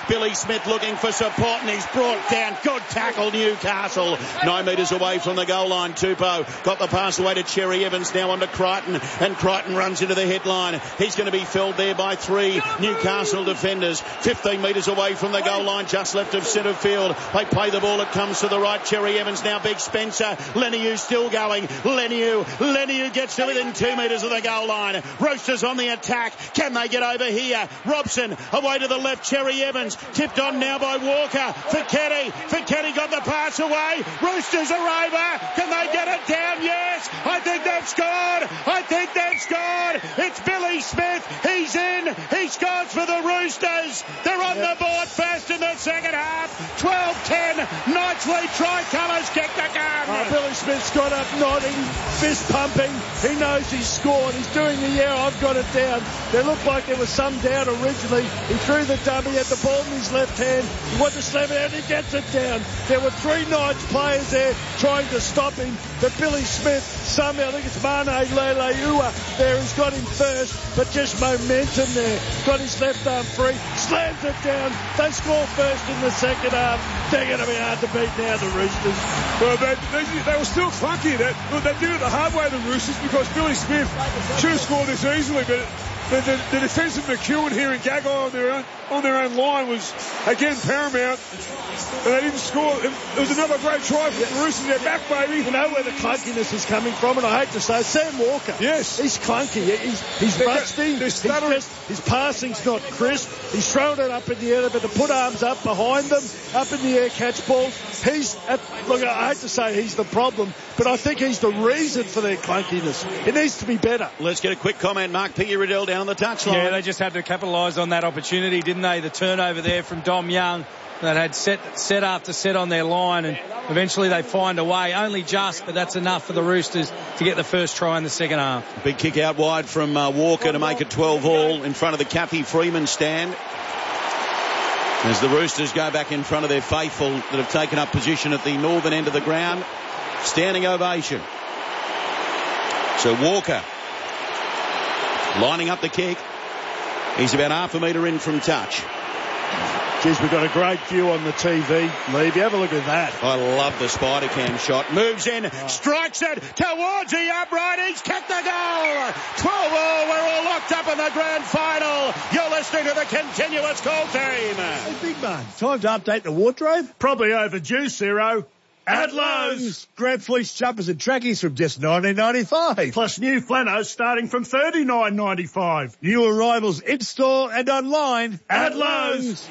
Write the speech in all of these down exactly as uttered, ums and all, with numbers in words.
Billy Smith looking for support, and he's brought down. Good tackle, Newcastle. Nine metres away from the goal line. Tupou got the pass away to Cherry Evans, now on to Crichton, and Crichton runs into the headline. He's going to be felled there by three Newcastle defenders. fifteen metres away from the goal line, just left of centre field. They play the ball, it comes to the right. Cherry Evans now, Big Spencer. Leniu still going. Leniu, Leniu gets to within two metres of the goal line. Roosters on the attack. Can they get over here? Robson away to the left. Cherry Evans tipped on now by Walker. Fichetti, Fichetti got the pass away. Roosters are over. Can they get it down? Yes. I think they've scored. I think they've scored. It's Billy Smith. He's in. He scores for the Roosters. They're on yep. the board first in the second half. twelve ten. Knights lead. Tricolours kick the gun. Oh, Billy Smith's got up nodding, fist pumping. He knows he's scored. He's doing the yeah, I've got it down. There looked like there was some doubt originally. He threw the dummy at the ball in his left hand. He wanted to slam it out, and he gets it down. There were three Knights players there trying to stop him, but Billy Smith somehow, I think it's Mane Leilua there, has got him first, but just momentum there. Got his left arm free, slams it down. They score first in the second half. They're going to be hard to beat now, the Roosters. Well, they, they, they were still clunky. That well, they did it the hard way, the Roosters, because Billy Smith should have scored this easily, but the, the, the defence of McEwen here and Gagai on their own on their own line was again paramount, and they didn't score. It was another great try for the Roosters. They're back, baby. You know where the clunkiness is coming from, and I hate to say, Sam Walker. Yes, he's clunky. He's he's they're, rusty. They're he's just, his passing's not crisp. He's thrown it up in the air, but to put arms up behind them, up in the air, catch balls. He's at, look. I hate to say he's the problem, but I think he's the reason for their clunkiness. It needs to be better. Let's get a quick comment. Mark Piggy-Riddell down on the touchline. Yeah, they just had to capitalise on that opportunity, didn't they? The turnover there from Dom Young that had set set after set on their line, and eventually they find a way. Only just, but that's enough for the Roosters to get the first try in the second half. Big kick out wide from uh, Walker to make it twelve all in front of the Kathy Freeman stand. As the Roosters go back in front of their faithful that have taken up position at the northern end of the ground. Standing ovation. So Walker lining up the kick. He's about half a metre in from touch. Geez, we've got a great view on the T V. Levy, have a look at that. I love the spider cam shot. Moves in, oh. strikes it towards the upright. He's kicked the goal. twelve all. We're all locked up in the grand final. You're listening to the continuous call team. Hey, big man, time to update the wardrobe? Probably overdue, Ciro. At Lowe's, grab fleece jumpers and trackies from just nineteen ninety-five. Plus new flannels starting from thirty-nine ninety-five. New arrivals in-store and online at Lowe's.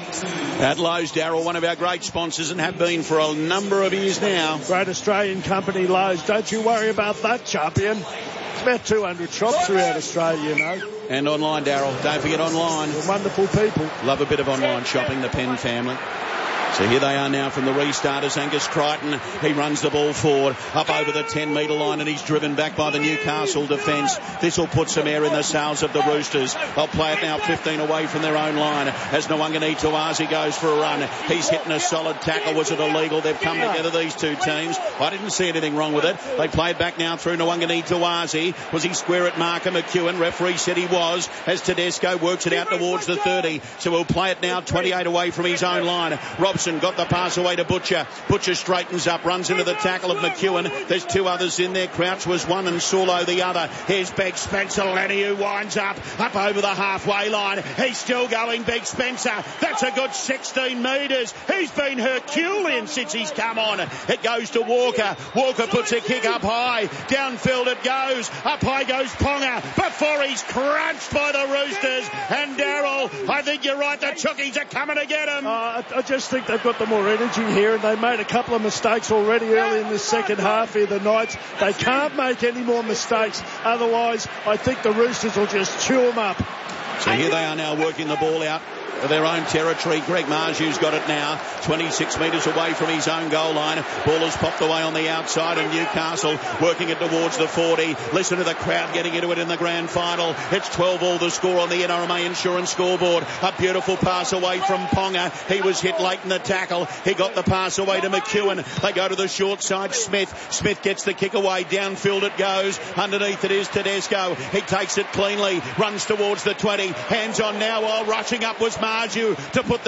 At Lowe's, Darryl, one of our great sponsors and have been for a number of years now. Great Australian company, Lowe's. Don't you worry about that, champion. It's about two hundred shops throughout Australia, you know. And online, Darryl. Don't forget online. They're wonderful people. Love a bit of online shopping, the Penn family. So here they are now from the restarters. Angus Crichton, he runs the ball forward up over the ten metre line, and he's driven back by the Newcastle defence. This will put some air in the sails of the Roosters. They'll play it now fifteen away from their own line as Nwangani Tuazi goes for a run. He's hitting a solid tackle. Was it illegal? They've come together, these two teams. I didn't see anything wrong with it. They play it back now through Nwangani Tuazi. Was he square at marker McEwen? Referee said he was, as Tedesco works it out towards the thirty. So he'll play it now twenty-eight away from his own line. Robson got the pass away to Butcher. Butcher straightens up, runs into the tackle of McEwen. There's two others in there. Crouch was one and Saulo the other. Here's Big Spencer Lenny, who winds up, up over the halfway line. He's still going, Big Spencer. That's a good sixteen metres. He's been Herculean since he's come on. It goes to Walker. Walker puts a kick up high. Downfield it goes. Up high goes Ponga before he's crunched by the Roosters. And Darryl, I think you're right. The Chookies are coming to get him. Uh, I, I just think they've got the more energy here, and they made a couple of mistakes already early in the second half here, the Knights. They can't make any more mistakes, otherwise I think the Roosters will just chew them up. So here they are now working the ball out of their own territory. Greg Marju's got it now, twenty-six metres away from his own goal line. Ball has popped away on the outside, and Newcastle working it towards the forty. Listen to the crowd getting into it in the grand final. It's twelve all the score on the N R M A Insurance scoreboard. A beautiful pass away from Ponga. He was hit late in the tackle. He got the pass away to McEwen. They go to the short side. Smith. Smith gets the kick away. Downfield it goes. Underneath it is Tedesco. He takes it cleanly. Runs towards the twenty. Hands on now while rushing up was Marju to put the